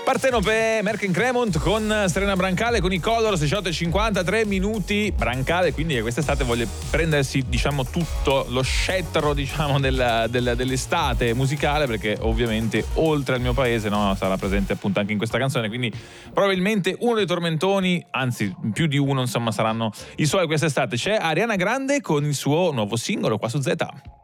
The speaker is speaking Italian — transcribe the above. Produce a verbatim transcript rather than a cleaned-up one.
Partenope, Merck Cremont con Serena Brancale, con i Colors, diciotto e cinquantatré minuti. Brancale quindi quest'estate vuole prendersi, diciamo, tutto lo scettro, diciamo, del, del, dell'estate musicale, perché ovviamente oltre al mio paese, no, sarà presente appunto anche in questa canzone, quindi probabilmente uno dei tormentoni, anzi più di uno, insomma, saranno i suoi quest'estate. C'è Ariana Grande con il suo nuovo singolo qua su Z.